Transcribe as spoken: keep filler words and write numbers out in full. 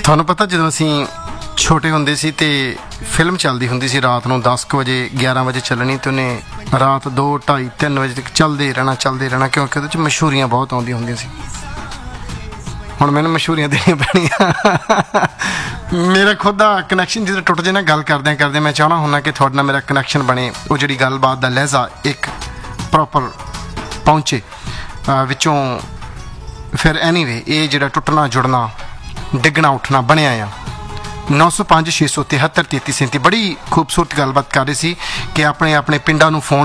ਤੁਹਾਨੂੰ ਪਤਾ ਜਦੋਂ ਅਸੀਂ ਛੋਟੇ ਹੁੰਦੇ ਸੀ ਤੇ ਫਿਲਮ ਚੱਲਦੀ ਹੁੰਦੀ ਸੀ ਰਾਤ ਨੂੰ ਦਸ ਕੁ ਵਜੇ ਗਿਆਰਾਂ ਵਜੇ ਚੱਲਣੀ ਤੇ ਉਹਨੇ ਰਾਤ ਦੋ ਢਾਈ ਤਿੰਨ ਵਜੇ ਤੱਕ ਚੱਲਦੇ ਰਹਿਣਾ ਚੱਲਦੇ ਰਹਿਣਾ ਕਿਉਂਕਿ ਉਹਦੇ 'ਚ ਮਸ਼ਹੂਰੀਆਂ ਬਹੁਤ ਆਉਂਦੀਆਂ ਹੁੰਦੀਆਂ ਸੀ। ਹੁਣ ਮੈਨੂੰ ਮਸ਼ਹੂਰੀਆਂ ਦੇਣੀਆਂ ਪੈਣੀਆਂ। ਮੇਰਾ ਖੁਦ ਦਾ ਕਨੈਕਸ਼ਨ ਜਦੋਂ ਟੁੱਟ ਜੇ ਨਾ ਗੱਲ ਕਰਦਿਆਂ ਕਰਦੇ ਮੈਂ ਚਾਹੁੰਦਾ ਹੁੰਦਾ ਕਿ ਤੁਹਾਡੇ ਨਾਲ ਮੇਰਾ ਕਨੈਕਸ਼ਨ ਬਣੇ, ਉਹ ਜਿਹੜੀ ਗੱਲਬਾਤ ਦਾ ਲਹਿਜ਼ਾ ਇੱਕ ਪ੍ਰੋਪਰ ਪਹੁੰਚੇ ਵਿੱਚੋਂ। ਫਿਰ ਐਨੀਵੇ ਇਹ ਜਿਹੜਾ ਟੁੱਟਣਾ ਜੁੜਨਾ ਡਿੱਗਣਾ ਉੱਠਣਾ ਬਣਿਆ ਆ। ਨੌ ਸੌ ਪੰਜ ਛੇ ਸੌ ਤਿਹੱਤਰ ਤੇਤੀ ਸੈਂਤੀ ਬੜੀ ਖੂਬਸੂਰਤ ਗੱਲਬਾਤ ਕਰ ਰਹੇ ਸੀ ਕਿ ਆਪਣੇ ਆਪਣੇ ਪਿੰਡਾਂ ਨੂੰ ਫੋਨ